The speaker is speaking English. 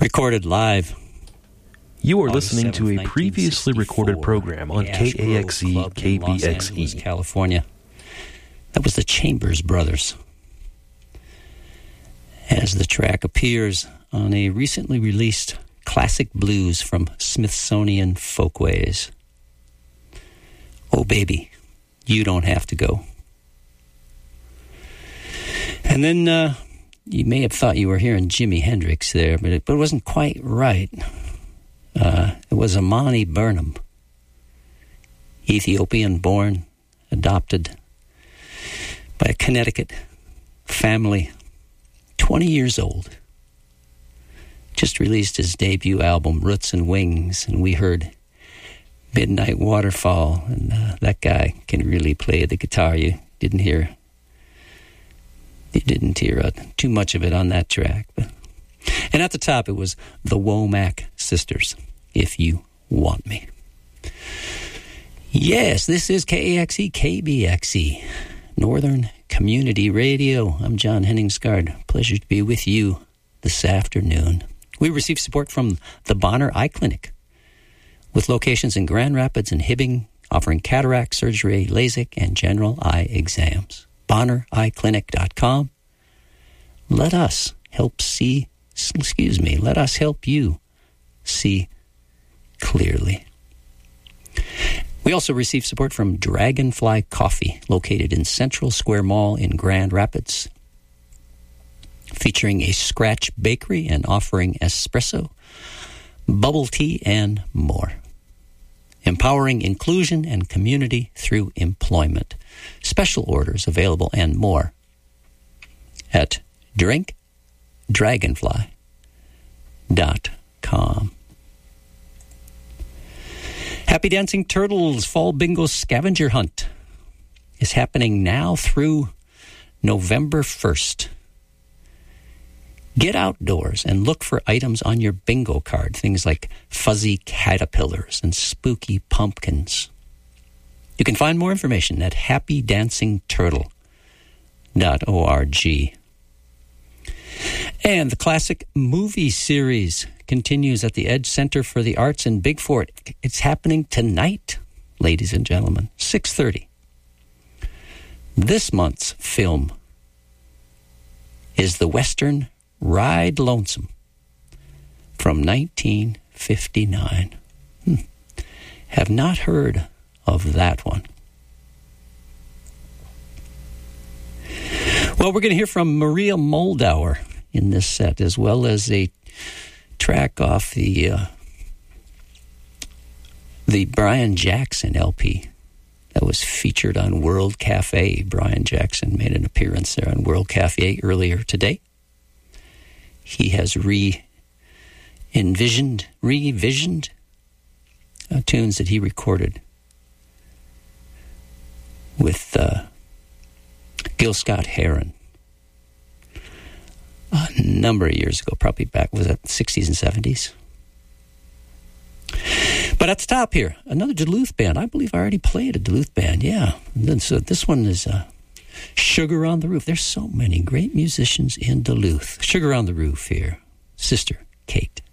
Recorded live. You are listening to a previously recorded program on KAXE KBXE, California. That was the Chambers Brothers, as the track appears on a recently released classic blues from Smithsonian Folkways. Oh, baby, you don't have to go. And then you may have thought you were hearing Jimi Hendrix there, but it wasn't quite right. It was Amani Burnham, Ethiopian-born, adopted by a Connecticut family, 20 years old. Just released his debut album, Roots and Wings, and we heard Midnight Waterfall, and that guy can really play the guitar. You didn't hear too much of it on that track. And at the top, it was the Womack Sisters, If You Want Me. Yes, this is KAXE, KBXE, Northern Community Radio. I'm John Henningsgaard. Pleasure to be with you this afternoon. We receive support from the Bonner Eye Clinic, with locations in Grand Rapids and Hibbing, offering cataract surgery, LASIK, and general eye exams. BonnerEyeClinic.com. Let us help you see clearly. We also receive support from Dragonfly Coffee, located in Central Square Mall in Grand Rapids, featuring a scratch bakery and offering espresso, bubble tea, and more. Empowering inclusion and community through employment. Special orders available and more at drinkdragonfly.com. Happy Dancing Turtles Fall Bingo Scavenger Hunt is happening now through November 1st. Get outdoors and look for items on your bingo card, things like fuzzy caterpillars and spooky pumpkins. You can find more information at happydancingturtle.org. And the classic movie series continues at the Edge Center for the Arts in Bigfort. It's happening tonight, ladies and gentlemen, 6:30. This month's film is the Western Ride Lonesome from 1959. Have not heard of that one. Well, we're going to hear from Maria Moldauer in this set, as well as a track off the Brian Jackson LP that was featured on World Cafe. Brian Jackson made an appearance there on World Cafe earlier today. He has revisioned tunes that he recorded with Gil Scott-Heron a number of years ago, probably back, was that 60s and 70s? But at the top here, another Duluth band. I believe I already played a Duluth band, yeah. And so this one is Sugar on the Roof. There's so many great musicians in Duluth. Sugar on the Roof here. Sister Kate.